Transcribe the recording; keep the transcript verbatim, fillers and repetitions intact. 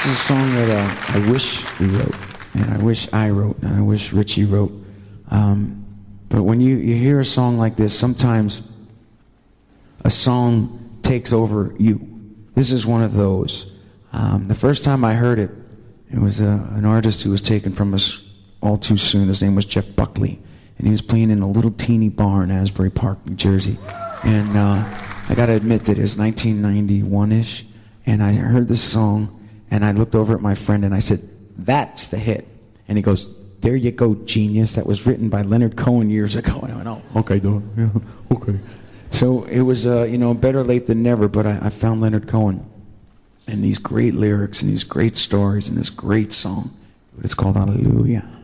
This is a song that uh, I wish we wrote, and I wish I wrote, and I wish Richie wrote. Um, but when you, you hear a song like this, sometimes a song takes over you. This is one of those. Um, the first time I heard it, it was uh, an artist who was taken from us all too soon. His name was Jeff Buckley, and he was playing in a little teeny bar in Asbury Park, New Jersey. And uh, I got to admit that it was nineteen ninety-one-ish, and I heard this song, and I looked over at my friend, and I said, "That's the hit." And he goes, "There you go, genius. That was written by Leonard Cohen years ago." And I went, "Oh, okay, dude. Yeah, okay." So it was, uh, you know, better late than never, but I, I found Leonard Cohen and these great lyrics and these great stories and this great song. It's called Hallelujah.